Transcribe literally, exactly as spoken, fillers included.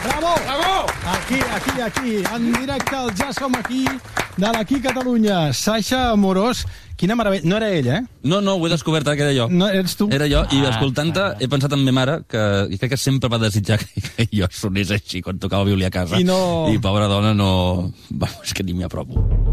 Bravo! Bravo! Aquí, aquí, aquí, en directe al Ja som aquí, de l'Aquí Catalunya. Sasha Amorós, quina meravella. No era ella, eh? No, no, ho he descobert ara que era jo. No, eres tu? Era jo, i escoltant-te he pensat en ma mare, que i crec que sempre va desitjar que, que jo sonés així quan tocava el violí a casa. I no... I pobra dona no... Va, és que ni m'hi apropo.